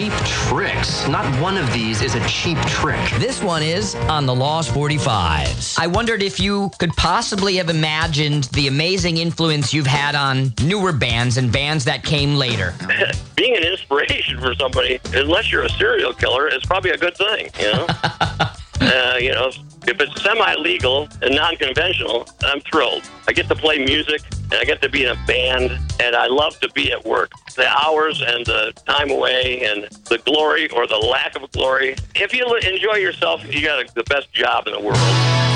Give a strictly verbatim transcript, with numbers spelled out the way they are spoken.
Cheap tricks. Not one of these is a cheap trick. This one is on the Lost forty-fives. I wondered if you could possibly have imagined the amazing influence you've had on newer bands and bands that came later. Being an inspiration for somebody, unless you're a serial killer, is probably a good thing, you know? uh, you know, if it's semi-legal and non-conventional, I'm thrilled. I get to play music, and I get to be in a band, and I love to be at work. The hours and the time away and the glory or the lack of glory. If you enjoy yourself, you got a, the best job in the world.